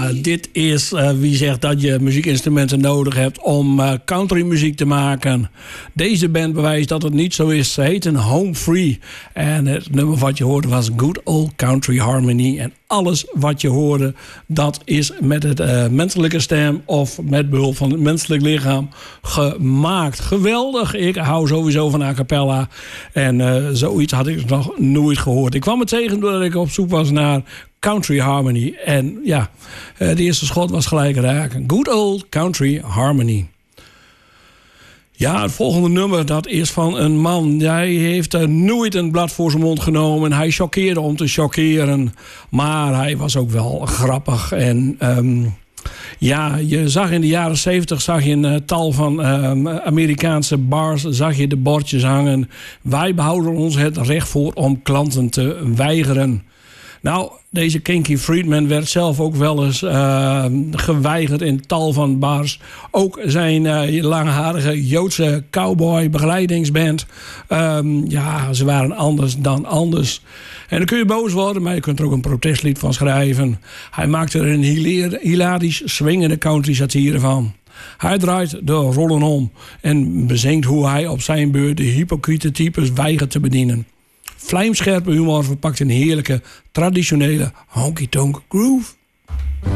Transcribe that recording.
dit is wie zegt dat je muziekinstrumenten nodig hebt om countrymuziek te maken. Deze band bewijst dat het niet zo is. Ze heten Home Free. En het nummer wat je hoorde was Good Old Country Harmony. En alles wat je hoorde, dat is met het menselijke stem of met behulp van het menselijk lichaam gemaakt. Geweldig. Ik hou sowieso van a cappella. En zoiets had ik nog nooit gehoord. Ik kwam het tegen doordat ik op zoek was naar Country Harmony. En ja, de eerste schot was gelijk raak. Good Old Country Harmony. Ja, het volgende nummer, dat is van een man. Hij heeft nooit een blad voor zijn mond genomen. Hij choqueerde om te choqueren. Maar hij was ook wel grappig. En ja, je zag in de jaren 70 zag je een tal van Amerikaanse bars, zag je de bordjes hangen. Wij behouden ons het recht voor om klanten te weigeren. Nou, deze Kinky Friedman werd zelf ook wel eens geweigerd in tal van bars. Ook zijn langharige Joodse cowboy begeleidingsband. Ja, ze waren anders dan anders. En dan kun je boos worden, maar je kunt er ook een protestlied van schrijven. Hij maakte er een hilarisch swingende country satire van. Hij draait de rollen om en bezingt hoe hij op zijn beurt de hypocriete types weigert te bedienen. Vlijmscherpe humor verpakt een heerlijke, traditionele honky-tonk groove.